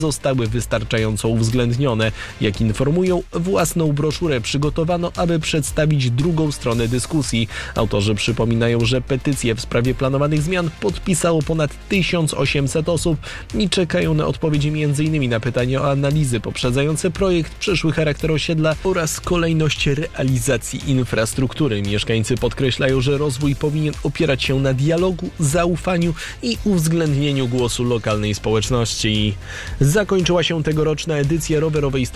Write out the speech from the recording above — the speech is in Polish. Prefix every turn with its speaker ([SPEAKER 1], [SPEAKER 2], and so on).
[SPEAKER 1] zostały wystarczająco uwzględnione. Jak informują, własną broszurę przygotowano, aby przedstawić drugą stronę dyskusji. Autorzy przypominają, że petycję w sprawie planowanych zmian podpisało ponad 1800 osób i czekają na odpowiedzi m.in. na pytania o analizy poprzedzające projekt, przyszły charakter osiedla oraz kolejność realizacji infrastruktury. Mieszkańcy podkreślają, że rozwój powinien opierać się na dialogu, zaufaniu i uwzględnieniu głosu lokalnej społeczności. Zakończyła się tegoroczna edycja rowerowej